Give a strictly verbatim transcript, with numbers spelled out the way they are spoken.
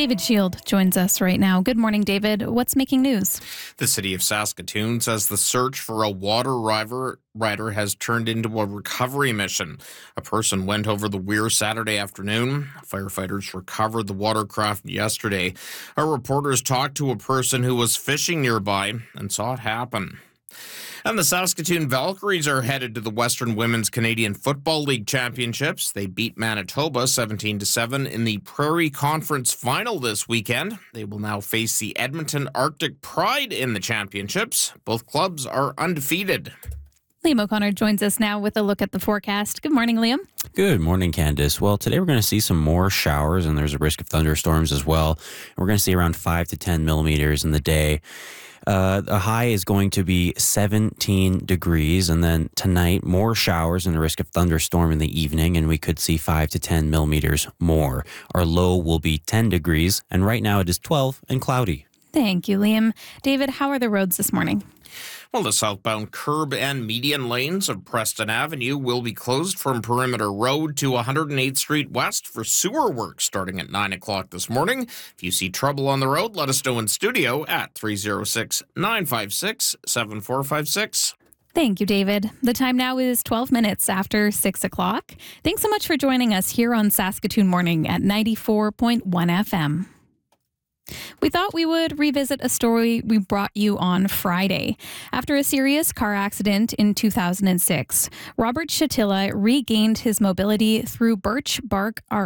David Shield joins us right now. Good morning, David. What's making news? The city of Saskatoon says the search for a water rider, rider has turned into a recovery mission. A person went over the weir Saturday afternoon. Firefighters recovered the watercraft yesterday. Our reporters talked to a person who was fishing nearby and saw it happen. And the Saskatoon Valkyries are headed to the Western Women's Canadian Football League Championships. They beat Manitoba seventeen to seven in the Prairie Conference Final this weekend. They will now face the Edmonton Arctic Pride in the championships. Both clubs are undefeated. Liam O'Connor joins us now with a look at the forecast. Good morning, Liam. Good morning, Candice. Well, today we're going to see some more showers, and there's a risk of thunderstorms as well. We're going to see around five to ten millimeters in the day. Uh, the high is going to be seventeen degrees, and then tonight, more showers and a risk of thunderstorm in the evening, and we could see five to ten millimeters more. Our low will be ten degrees, and right now it is twelve and cloudy. Thank you, Liam. David, how are the roads this morning? Well, the southbound curb and median lanes of Preston Avenue will be closed from Perimeter Road to one hundred eighth Street West for sewer work starting at nine o'clock this morning. If you see trouble on the road, let us know in studio at three oh six, nine five six, seven four five six. Thank you, David. The time now is twelve minutes after six o'clock. Thanks so much for joining us here on Saskatoon Morning at ninety-four point one F M. We thought we would revisit a story we brought you on Friday. After a serious car accident in two thousand six, Robert Shatilla regained his mobility through birch bark art.